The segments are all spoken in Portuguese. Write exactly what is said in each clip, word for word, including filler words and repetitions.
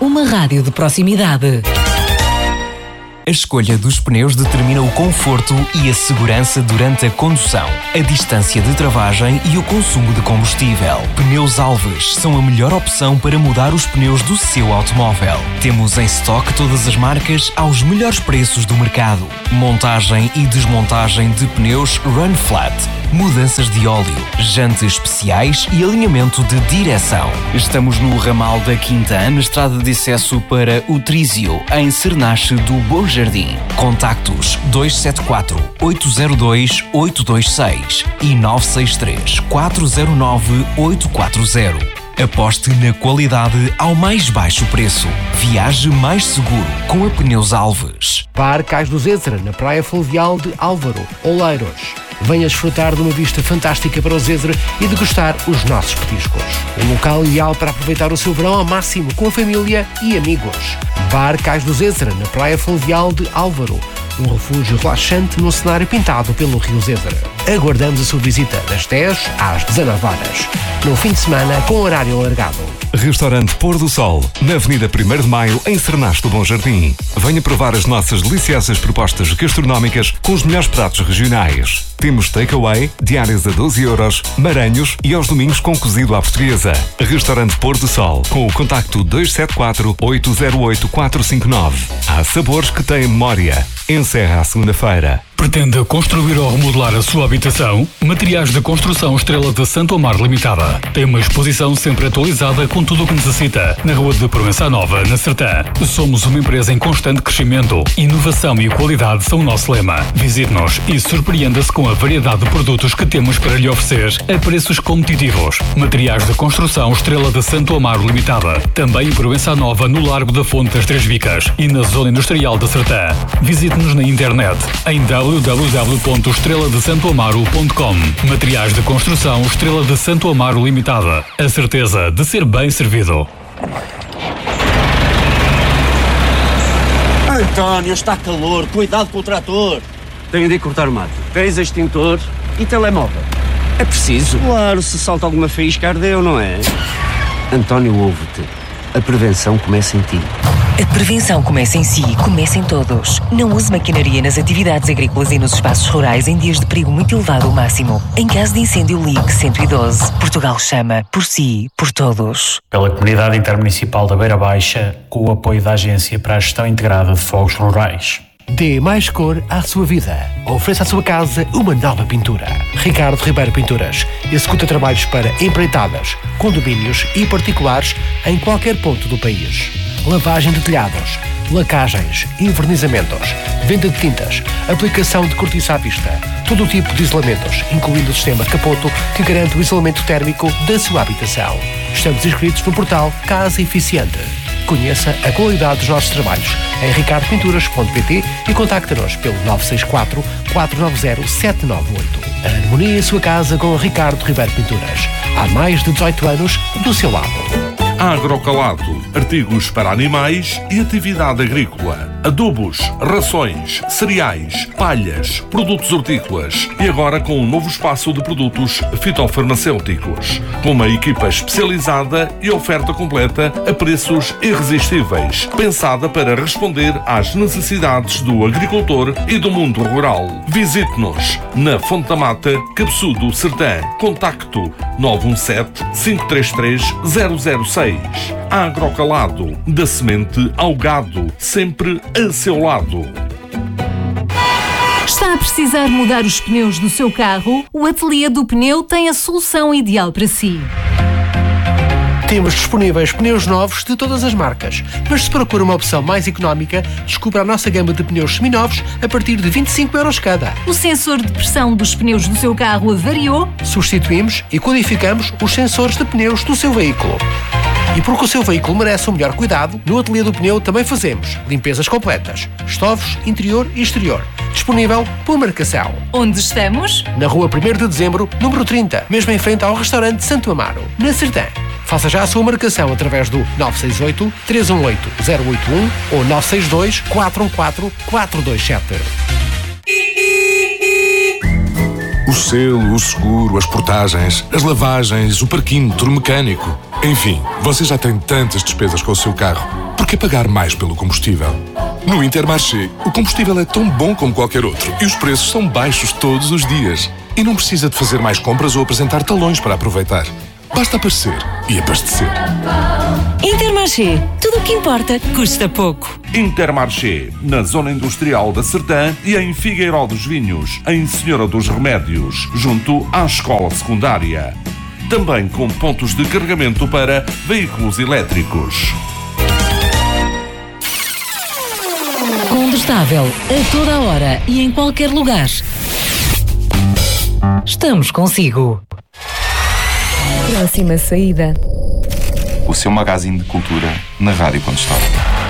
uma rádio de proximidade. A escolha dos pneus determina o conforto e a segurança durante a condução, a distância de travagem e o consumo de combustível. Pneus Alves são a melhor opção para mudar os pneus do seu automóvel. Temos em estoque todas as marcas aos melhores preços do mercado. Montagem e desmontagem de pneus Run Flat, mudanças de óleo, jantes especiais e alinhamento de direção. Estamos no ramal da Quinta, na estrada de acesso para o Trísio, em Cernache do Bom Jardim. Contactos dois sete quatro, oito zero dois, oito dois seis e nove seis três, quatro zero nove, oito quatro zero. Aposte na qualidade ao mais baixo preço. Viaje mais seguro com a Pneus Alves. Bar Cais do Zézara, na Praia Fluvial de Álvaro, Oleiros. Venha desfrutar de uma vista fantástica para o Zézara e degustar os nossos petiscos. Um local ideal para aproveitar o seu verão ao máximo com a família e amigos. Bar Cais do Zézara, na Praia Fluvial de Álvaro. Um refúgio relaxante num cenário pintado pelo Rio Zézara. Aguardamos a sua visita das dez às dezanove horas. No fim de semana, com horário alargado. Restaurante Pôr do Sol, na Avenida primeiro de Maio, em Cernache do Bom Jardim. Venha provar as nossas deliciosas propostas gastronómicas com os melhores pratos regionais. Temos takeaway, diárias a doze euros, maranhos e aos domingos com cozido à portuguesa. Restaurante Pôr do Sol, com o contacto dois sete quatro, oito zero oito, quatro cinco nove. Há sabores que têm memória. Encerra a segunda-feira. Pretende construir ou remodelar a sua habitação? Materiais de Construção Estrela de Santo Amaro Limitada. Tem uma exposição sempre atualizada com tudo o que necessita. Na Rua de Provença Nova, na Sertã. Somos uma empresa em constante crescimento. Inovação e qualidade são o nosso lema. Visite-nos e surpreenda-se com a variedade de produtos que temos para lhe oferecer a preços competitivos. Materiais de Construção Estrela de Santo Amaro Limitada. Também em Provença Nova, no Largo da Fonte das Três Vicas e na Zona Industrial da Sertã. Visite-nos na internet em w w w ponto estrela de santo amaro ponto com. Materiais de Construção Estrela de Santo Amaro Limitada. A certeza de ser bem servido. António, está calor. Cuidado com o trator. Tenho de ir cortar o mato. Tens extintor e telemóvel. É preciso? Claro, se salta alguma faísca ardeu, não é? António, ouve-te. A prevenção começa em ti. A prevenção começa em si, começa em todos. Não use maquinaria nas atividades agrícolas e nos espaços rurais em dias de perigo muito elevado ao máximo. Em caso de incêndio, ligue cento e doze. Portugal chama por si, por todos. Pela Comunidade Intermunicipal da Beira Baixa, com o apoio da Agência para a Gestão Integrada de Fogos Rurais. Dê mais cor à sua vida. Ofereça à sua casa uma nova pintura. Ricardo Ribeiro Pinturas executa trabalhos para empreitadas, condomínios e particulares em qualquer ponto do país. Lavagem de telhados, lacagens, envernizamentos, venda de tintas, aplicação de cortiça à vista, todo o tipo de isolamentos, incluindo o sistema Capoto, que garante o isolamento térmico da sua habitação. Estamos inscritos no portal Casa Eficiente. Conheça a qualidade dos nossos trabalhos em ricardo pinturas ponto pt e contacte-nos pelo nove seis quatro, quatro nove zero, sete nove oito. Harmonie a sua casa com Ricardo Ribeiro Pinturas. Há mais de dezoito anos do seu lado. Agrocalado, artigos para animais e atividade agrícola, adubos, rações, cereais, palhas, produtos hortícolas e agora com um novo espaço de produtos fitofarmacêuticos, com uma equipa especializada e oferta completa a preços irresistíveis, pensada para responder às necessidades do agricultor e do mundo rural. Visite-nos na Fonte da Mata, Cabeçudo, Sertã. Contacto nove um sete, cinco três três, zero zero seis. Agrocalado, da semente ao gado, sempre a seu lado. Está a precisar mudar os pneus do seu carro? O Ateliê do Pneu tem a solução ideal para si. Temos disponíveis pneus novos de todas as marcas, mas se procura uma opção mais económica, descubra a nossa gama de pneus seminovos a partir de vinte e cinco euros cada. O sensor de pressão dos pneus do seu carro avariou? Substituímos e qualificamos os sensores de pneus do seu veículo. E porque o seu veículo merece o melhor cuidado, no Ateliê do Pneu também fazemos limpezas completas, estovos, interior e exterior. Disponível por marcação. Onde estamos? Na Rua primeiro de Dezembro, número trinta, mesmo em frente ao restaurante Santo Amaro, na Sertã. Faça já a sua marcação através do nove seis oito, três um oito, zero oito um ou nove seis dois, quatro um quatro, quatro dois sete. O selo, o seguro, as portagens, as lavagens, o parquímetro mecânico. Enfim, você já tem tantas despesas com o seu carro. Por que pagar mais pelo combustível? No Intermarché, o combustível é tão bom como qualquer outro e os preços são baixos todos os dias. E não precisa de fazer mais compras ou apresentar talões para aproveitar. Basta aparecer e abastecer. Intermarché. Tudo o que importa custa pouco. Intermarché, na Zona Industrial da Sertã e em Figueiró dos Vinhos, em Senhora dos Remédios, junto à Escola Secundária. Também com pontos de carregamento para veículos elétricos. Condestável, a toda a hora e em qualquer lugar. Estamos consigo. Próxima saída. O seu magazine de cultura na Rádio Condestável.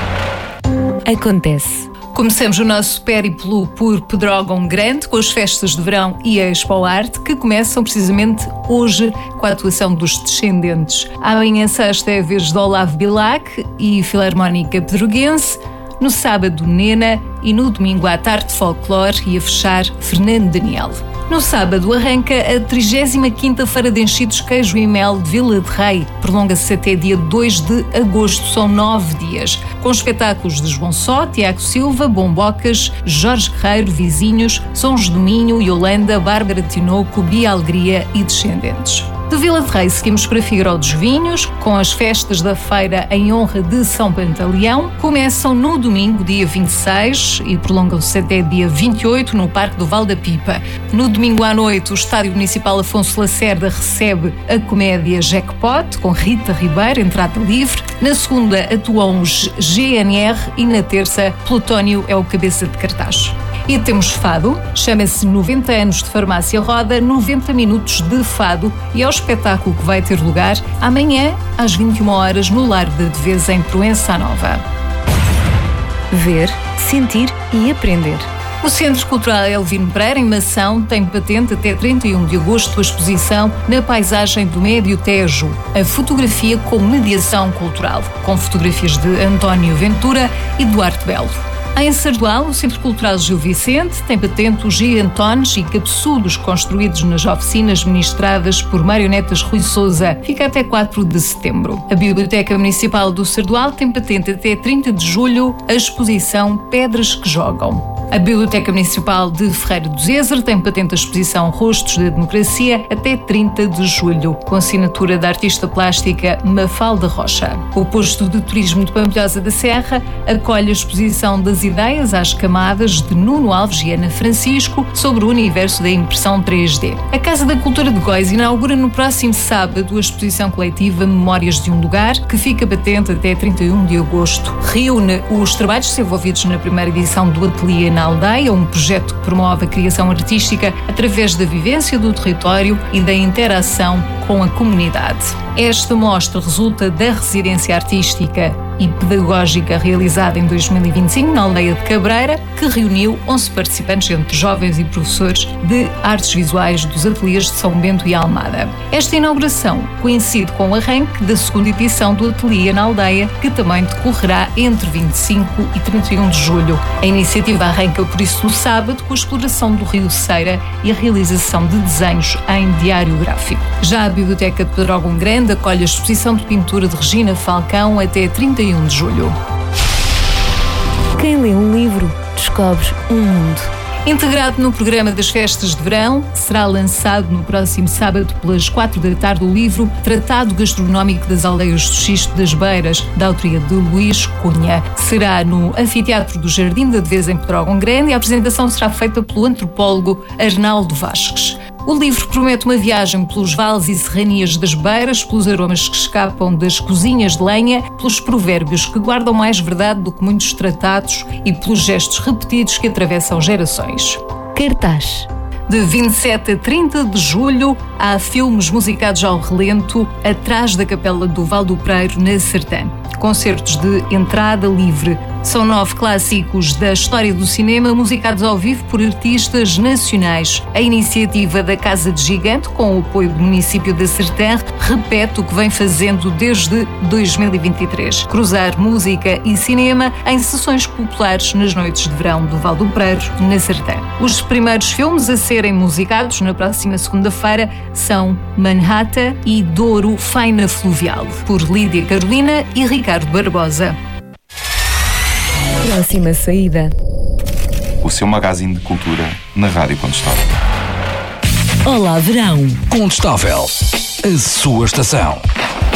Acontece. Começamos o nosso périplo por Pedrógão Grande, com as festas de verão e a Expo Arte, que começam precisamente hoje com a atuação dos Descendentes. Amanhã, sexta, é a vez de Olavo Bilac e Filarmónica Pedroguense. No sábado, Nena, e no domingo à tarde, Folclore, e a fechar, Fernando Daniel. No sábado arranca a trigésima quinta Feira de Enchidos Queijo e Mel de Vila de Rei. Prolonga-se até dia dois de agosto, são nove dias. Com espetáculos de João Só, Tiago Silva, Bombocas, Jorge Guerreiro, Vizinhos, Sons do Minho, Yolanda, Bárbara Tinoco, Bia Alegria e Descendentes. De Vila de Rei seguimos para Figueiró dos Vinhos, com as festas da feira em honra de São Pantaleão. Começam no domingo, dia vinte e seis, e prolongam-se até dia vinte e oito no Parque do Val da Pipa. No domingo à noite, o Estádio Municipal Afonso Lacerda recebe a comédia Jackpot, com Rita Ribeiro, entrada livre. Na segunda atuam os G N R e na terça, Plutónio é o cabeça de cartaz. E temos fado, chama-se noventa anos de Farmácia Roda, noventa minutos de fado, e é o espetáculo que vai ter lugar amanhã às vinte e uma horas no Largo da Devesa, em Proença Nova. Ver, sentir e aprender. O Centro Cultural Elvino Pereira, em Mação, tem patente até trinta e um de agosto a exposição Na Paisagem do Médio Tejo, a fotografia como mediação cultural, com fotografias de António Ventura e Duarte Belo. Em Sardual, o Centro Cultural Gil Vicente tem patente os gigantones e cabeçudos construídos nas oficinas ministradas por Marionetas Rui Sousa. Fica até quatro de setembro. A Biblioteca Municipal do Sardual tem patente até trinta de julho a exposição Pedras que Jogam. A Biblioteca Municipal de Ferreira do Zezer tem patente a exposição Rostos da Democracia até trinta de julho, com assinatura da artista plástica Mafalda Rocha. O posto de turismo de Pampilhosa da Serra acolhe a exposição das ideias às camadas de Nuno Alves e Ana Francisco sobre o universo da impressão três D. A Casa da Cultura de Góis inaugura no próximo sábado a exposição coletiva Memórias de um Lugar, que fica patente até trinta e um de agosto. Reúne os trabalhos desenvolvidos na primeira edição do Ateliê na Aldeia, um projeto que promove a criação artística através da vivência do território e da interação com a comunidade. Esta mostra resulta da residência artística e pedagógica realizada em dois mil e vinte e cinco na aldeia de Cabreira, que reuniu onze participantes, entre jovens e professores de artes visuais dos ateliês de São Bento e Almada. Esta inauguração coincide com o arranque da segunda edição do Ateliê na Aldeia, que também decorrerá entre vinte e cinco e trinta e um de julho. A iniciativa arranca por isso no sábado, com a exploração do Rio Ceira e a realização de desenhos em diário gráfico. Já a Biblioteca de Pedrógão Grande acolhe a exposição de pintura de Regina Falcão até trinta e um de julho. Quem lê um livro descobre um mundo. Integrado no programa das festas de verão, será lançado no próximo sábado pelas quatro da tarde o livro Tratado Gastronómico das Aldeias do Xisto das Beiras, da autoria de Luís Cunha. Será no Anfiteatro do Jardim da Devesa, em Pedrógão Grande, e a apresentação será feita pelo antropólogo Arnaldo Vasques. O livro promete uma viagem pelos vales e serranias das beiras, pelos aromas que escapam das cozinhas de lenha, pelos provérbios que guardam mais verdade do que muitos tratados e pelos gestos repetidos que atravessam gerações. Cartaz. De vinte e sete a trinta de julho, há filmes musicados ao relento atrás da Capela do Val do Preiro, na Sertã. Concertos de entrada livre. São nove clássicos da história do cinema musicados ao vivo por artistas nacionais. A iniciativa da Casa de Gigante, com o apoio do município da Sertã, repete o que vem fazendo desde dois mil e vinte e três. Cruzar música e cinema em sessões populares nas noites de verão do Val do Preiro, na Sertã. Os primeiros filmes a serem musicados na próxima segunda-feira são Manhattan e Douro Faina Fluvial, por Lídia Carolina e Ricardo Barbosa. Próxima saída. O seu magazine de cultura na Rádio Condestável. Olá, verão. Condestável. A sua estação.